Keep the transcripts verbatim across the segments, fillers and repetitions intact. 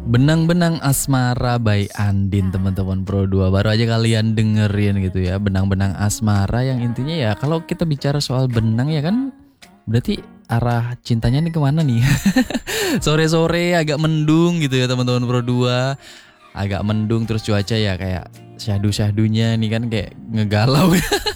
Benang-benang Asmara by Andin, teman-teman Pro dua. Baru aja kalian dengerin gitu ya, benang-benang asmara yang intinya ya kalau kita bicara soal benang ya kan berarti arah cintanya nih kemana nih? Sore-sore agak mendung gitu ya teman-teman Pro dua. Agak mendung terus cuaca ya kayak syahdu-syahdunya nih kan kayak ngegalau.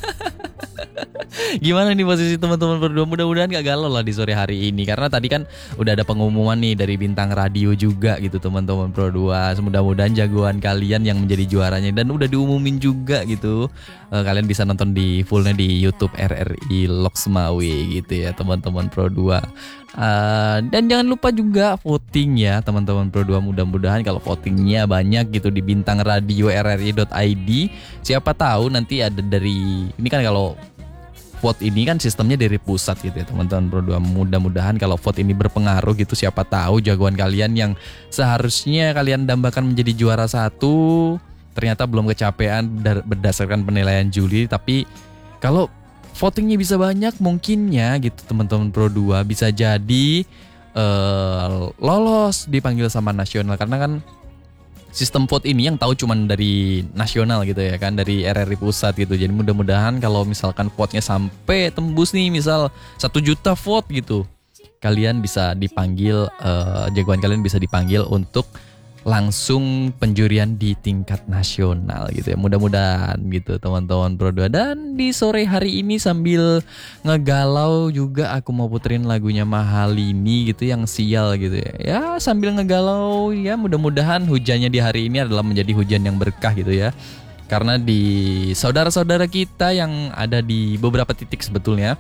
Gimana nih posisi teman-teman berdua? Mudah-mudahan gak galau lah di sore hari ini. Karena tadi kan udah ada pengumuman nih dari bintang radio juga gitu teman-teman Pro dua. Mudah-mudahan jagoan kalian yang menjadi juaranya. Dan udah diumumin juga gitu. uh, Kalian bisa nonton di fullnya di YouTube R R I Loksmawe gitu ya teman-teman Pro dua. Uh, dan jangan lupa juga voting ya teman-teman Pro dua. Mudah-mudahan kalau votingnya banyak gitu di bintang radio R R I dot I D. Siapa tahu nanti ada dari, ini kan kalau vote ini kan sistemnya dari pusat gitu ya teman-teman Pro dua. Mudah-mudahan kalau vote ini berpengaruh gitu, siapa tahu jagoan kalian yang seharusnya kalian dambakan menjadi juara satu ternyata belum kecapean berdasarkan penilaian juri. Tapi kalau votingnya bisa banyak mungkinnya gitu teman-teman Pro dua bisa jadi uh, lolos dipanggil sama nasional. Karena kan sistem vote ini yang tahu cuman dari nasional gitu ya kan, dari R R I pusat gitu. Jadi mudah-mudahan kalau misalkan vote-nya sampai tembus nih misal satu juta vote gitu, kalian bisa dipanggil, uh, jagoan kalian bisa dipanggil untuk langsung penjurian di tingkat nasional gitu ya. Mudah-mudahan gitu teman-teman Pro dua. Dan di sore hari ini sambil ngegalau juga aku mau puterin lagunya Mahalini gitu yang Sial gitu ya. Ya sambil ngegalau ya, mudah-mudahan hujannya di hari ini adalah menjadi hujan yang berkah gitu ya. Karena di saudara-saudara kita yang ada di beberapa titik sebetulnya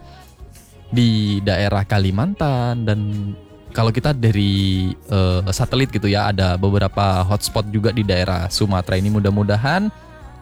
di daerah Kalimantan, dan kalau kita dari uh, satelit gitu ya, ada beberapa hotspot juga di daerah Sumatera ini. Mudah-mudahan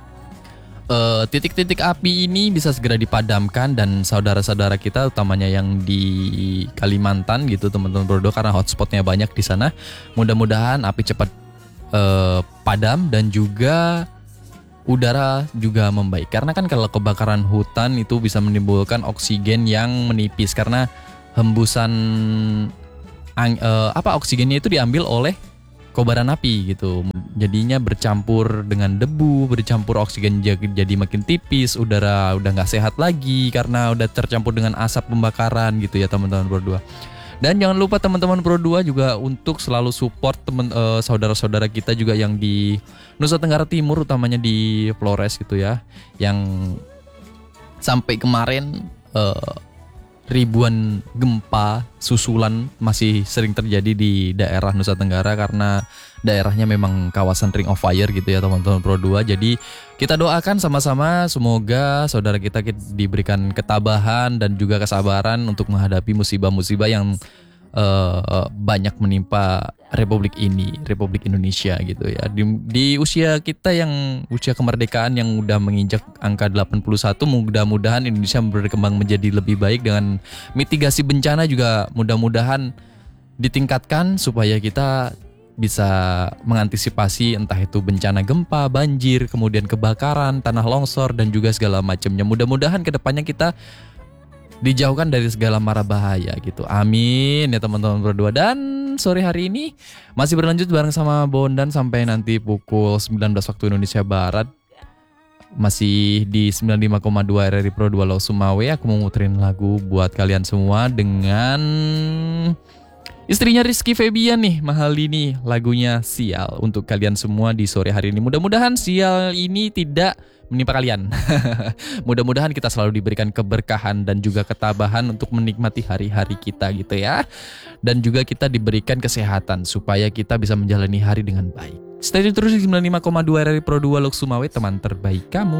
uh, titik-titik api ini bisa segera dipadamkan dan saudara-saudara kita utamanya yang di Kalimantan gitu teman-teman Pro dua, karena hotspotnya banyak di sana. Mudah-mudahan api cepat uh, padam dan juga udara juga membaik. Karena kan kalau kebakaran hutan itu bisa menimbulkan oksigen yang menipis karena hembusan Ang, uh, apa oksigennya itu diambil oleh kobaran api gitu. Jadinya bercampur dengan debu, bercampur oksigen jadi, jadi makin tipis, udara udah nggak sehat lagi karena udah tercampur dengan asap pembakaran gitu ya teman-teman Pro dua. Dan jangan lupa teman-teman Pro dua juga untuk selalu support teman uh, saudara-saudara kita juga yang di Nusa Tenggara Timur, utamanya di Flores gitu ya, yang sampai kemarin uh, ribuan gempa susulan masih sering terjadi di daerah Nusa Tenggara karena daerahnya memang kawasan Ring of Fire gitu ya teman-teman Pro dua. Jadi kita doakan sama-sama semoga saudara kita diberikan ketabahan dan juga kesabaran untuk menghadapi musibah-musibah yang uh, banyak menimpa Republik ini, Republik Indonesia gitu ya. Di, di usia kita yang usia kemerdekaan yang udah menginjak angka delapan puluh satu, mudah-mudahan Indonesia berkembang menjadi lebih baik dengan mitigasi bencana juga mudah-mudahan ditingkatkan supaya kita bisa mengantisipasi entah itu bencana gempa, banjir, kemudian kebakaran, tanah longsor dan juga segala macamnya. Mudah-mudahan kedepannya kita dijauhkan dari segala mara bahaya gitu. Amin ya teman-teman Pro dua. Dan sore hari ini masih berlanjut bareng sama Bondan sampai nanti pukul sembilan belas waktu Indonesia Barat. Masih di sembilan puluh lima koma dua R R I Pro dua Loksmawe. Aku mau muterin lagu buat kalian semua dengan istrinya Rizky Febian nih, Mahalini, lagunya Sial untuk kalian semua di sore hari ini. Mudah-mudahan sial ini tidak menimpa kalian. Mudah-mudahan kita selalu diberikan keberkahan dan juga ketabahan untuk menikmati hari-hari kita gitu ya. Dan juga kita diberikan kesehatan supaya kita bisa menjalani hari dengan baik. Stay tune terus di sembilan puluh lima koma dua R R I Pro dua Loksmawe, teman terbaik kamu.